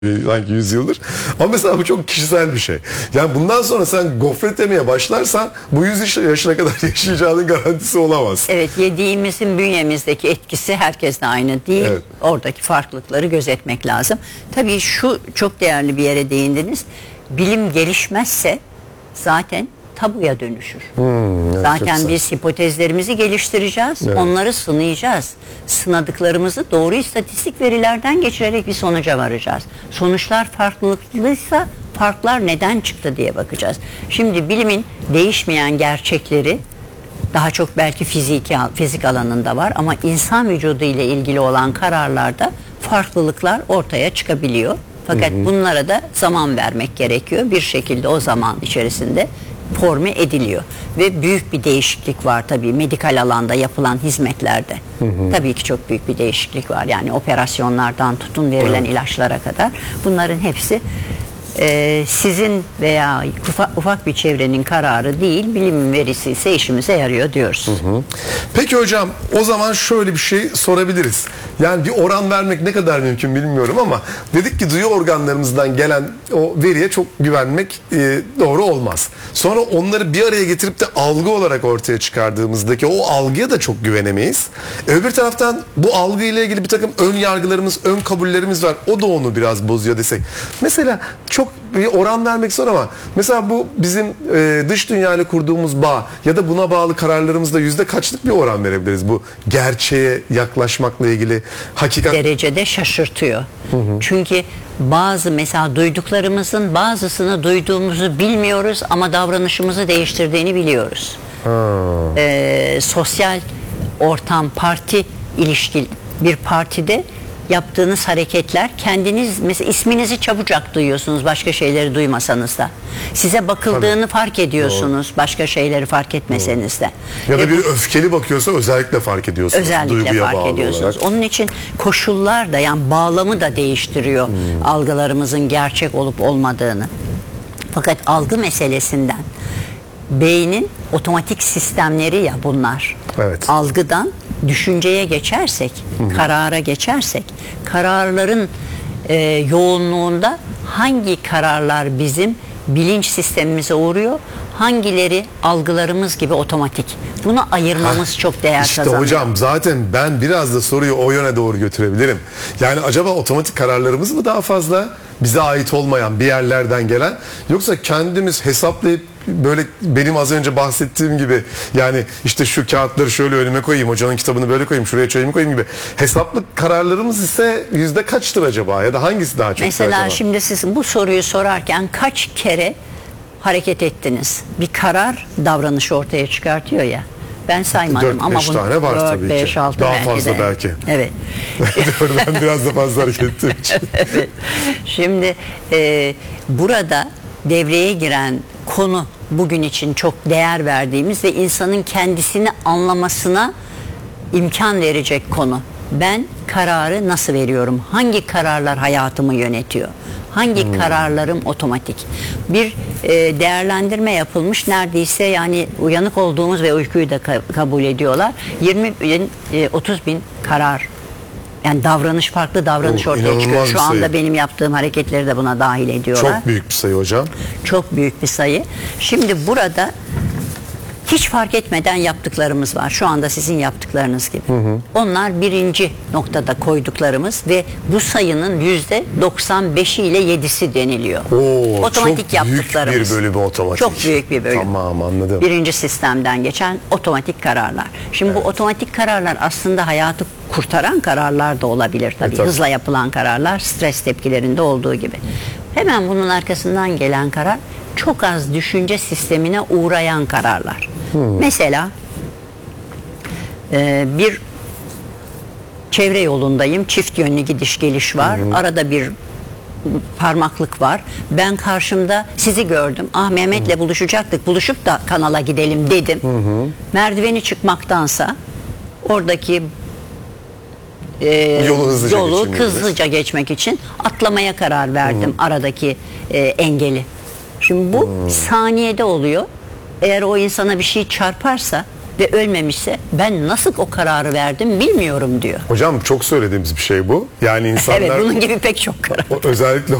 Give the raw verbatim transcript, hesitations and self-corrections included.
sanki yüz yıldır. Ama mesela bu çok kişisel bir şey. Yani bundan sonra sen gofret yemeye başlarsan bu yüz yaşına kadar yaşayacağının garantisi olamaz. Evet, yediğimizin bünyemizdeki etkisi herkesle aynı değil. Evet. Oradaki farklılıkları gözetmek lazım. Tabii şu çok değerli bir yere değindiniz. Bilim gelişmezse zaten tabuya dönüşür. Hmm, evet, zaten biz hipotezlerimizi geliştireceğiz. Evet. Onları sınayacağız. Sınadıklarımızı doğru istatistik verilerden geçirerek bir sonuca varacağız. Sonuçlar farklılıklıysa farklar neden çıktı diye bakacağız. Şimdi bilimin değişmeyen gerçekleri daha çok belki fiziki, fizik alanında var ama insan vücudu ile ilgili olan kararlarda farklılıklar ortaya çıkabiliyor. Fakat hı hı. bunlara da zaman vermek gerekiyor. Bir şekilde o zaman içerisinde forme ediliyor. Ve büyük bir değişiklik var tabii medikal alanda yapılan hizmetlerde. Hı hı. Tabii ki çok büyük bir değişiklik var. Yani operasyonlardan tutun verilen evet. ilaçlara kadar. Bunların hepsi e, sizin veya ufak, ufak bir çevrenin kararı değil, bilimin verisi ise işimize yarıyor diyoruz. Hı hı. Peki hocam, o zaman şöyle bir şey sorabiliriz. Yani bir oran vermek ne kadar mümkün bilmiyorum ama dedik ki duyu organlarımızdan gelen o veriye çok güvenmek e, doğru olmaz. Sonra onları bir araya getirip de algı olarak ortaya çıkardığımızdaki o algıya da çok güvenemeyiz. Öbür taraftan bu algı ile ilgili bir takım ön yargılarımız, ön kabullerimiz var. O da onu biraz bozuyor desek. Mesela çok bir oran vermek zor ama mesela bu bizim e, dış dünyayla kurduğumuz bağ ya da buna bağlı kararlarımızda yüzde kaçlık bir oran verebiliriz bu gerçeğe yaklaşmakla ilgili hakikat derecede şaşırtıyor. Hı hı. Çünkü bazı mesela duyduklarımızın bazısını duyduğumuzu bilmiyoruz ama davranışımızı değiştirdiğini biliyoruz. Ee, sosyal ortam, parti ilişki bir partide yaptığınız hareketler kendiniz mesela isminizi çabucak duyuyorsunuz başka şeyleri duymasanız da. Size bakıldığını Tabii. fark ediyorsunuz Doğru. başka şeyleri fark etmeseniz de. Ya da bir öfkeli bakıyorsa özellikle fark ediyorsunuz. Özellikle fark ediyorsunuz. Olarak. Onun için koşullar da yani bağlamı da değiştiriyor hmm. algılarımızın gerçek olup olmadığını. Fakat algı meselesinden beynin otomatik sistemleri ya bunlar. Evet. Algıdan düşünceye geçersek, Hı-hı. karara geçersek, kararların e, yoğunluğunda hangi kararlar bizim bilinç sistemimize uğruyor, hangileri algılarımız gibi otomatik. Bunu ayırmamız ha, çok değer işte kazanıyor. Hocam zaten ben biraz da soruyu o yöne doğru götürebilirim. Yani acaba otomatik kararlarımız mı daha fazla bize ait olmayan bir yerlerden gelen, yoksa kendimiz hesaplayıp böyle benim az önce bahsettiğim gibi yani işte şu kağıtları şöyle önüme koyayım, hocanın kitabını böyle koyayım, şuraya çayımı koyayım gibi hesaplı kararlarımız ise yüzde kaçtır acaba ya da hangisi daha çok? Mesela acaba? Şimdi siz bu soruyu sorarken kaç kere hareket ettiniz? Bir karar davranışı ortaya çıkartıyor ya. Ben saymadım dört, ama bunu tane var tabii beş, ki. altı Daha belki fazla de. belki. Evet. Ben biraz da fazla hareket ettiğim için. Evet. Şimdi e, burada devreye giren konu bugün için çok değer verdiğimiz ve insanın kendisini anlamasına imkan verecek konu. Ben kararı nasıl veriyorum? Hangi kararlar hayatımı yönetiyor? Hangi hmm. kararlarım otomatik? Bir e, değerlendirme yapılmış neredeyse, yani uyanık olduğumuz ve uykuyu da ka- kabul ediyorlar. yirmi bin, e, otuz bin karar. Yani davranış, farklı davranış oh, ortaya çıkıyor. Şu anda sayı. Benim yaptığım hareketleri de buna dahil ediyorlar. Çok büyük bir sayı hocam. Çok büyük bir sayı. Şimdi burada hiç fark etmeden yaptıklarımız var. Şu anda sizin yaptıklarınız gibi. Hı hı. Onlar birinci noktada koyduklarımız ve bu sayının yüzde doksan beşi ile yedisi deniliyor. Oo, otomatik çok yaptıklarımız. Büyük bir bölümü otomatik. Çok büyük bir bölüm. Tamam, anladım. Birinci sistemden geçen otomatik kararlar. Şimdi evet. bu otomatik kararlar aslında hayatı kurtaran kararlar da olabilir tabii. E, tabii. Hızla yapılan kararlar, stres tepkilerinde olduğu gibi. Hemen bunun arkasından gelen karar çok az düşünce sistemine uğrayan kararlar. Hmm. Mesela e, bir çevre yolundayım, çift yönlü gidiş geliş var, hmm. arada bir parmaklık var. Ben karşımda sizi gördüm. Ah, Mehmet'le hmm. buluşacaktık, buluşup da kanala gidelim dedim. Hmm. Merdiveni çıkmaktansa oradaki e, yolu, hızlıca, yolu hızlıca geçmek için atlamaya karar verdim, hmm. aradaki e, engeli. Şimdi bu hmm. saniyede oluyor. Eğer o insana bir şey çarparsa ve ölmemişse ben nasıl o kararı verdim bilmiyorum diyor. Hocam çok söylediğimiz bir şey bu. Yani insanlar Evet, bunun gibi pek çok karar. özellikle